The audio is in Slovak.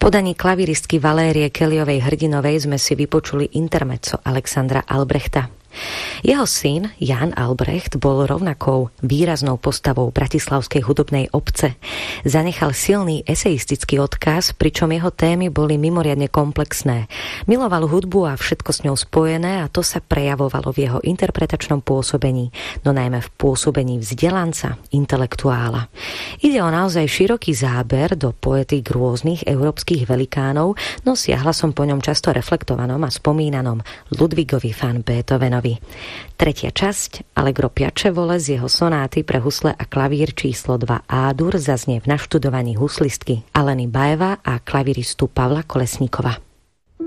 podaní klavíristky Valérie Kellyovej Hrdinovej sme si vypočuli intermezzo Alexandra Albrechta. Jeho syn, Jan Albrecht, bol rovnakou výraznou postavou bratislavskej hudobnej obce. Zanechal silný eseistický odkaz, pričom jeho témy boli mimoriadne komplexné. Miloval hudbu a všetko s ňou spojené a to sa prejavovalo v jeho interpretačnom pôsobení, no najmä v pôsobení vzdelanca, intelektuála. Ide o naozaj široký záber do poetík rôznych európskych velikánov, no siahla som po ňom často reflektovanom a spomínanom Ludwigovi van Beethovenovi. Tretia časť, Allegro Piacevole z jeho sonáty pre husle a klavír číslo 2 A-dur zaznie v naštudovaní huslistky Aleny Bajeva a klaviristu Pavla Kolesníkova.